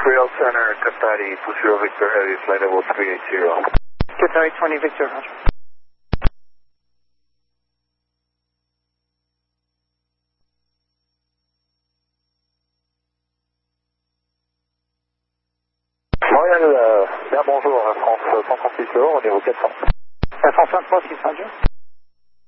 Rail Center, Qatari 20 Victor Heavy, flight level 380. Qatari 20 Victor, roger. Montréal, bien bonjour, France 138 au niveau 400. 453, 600.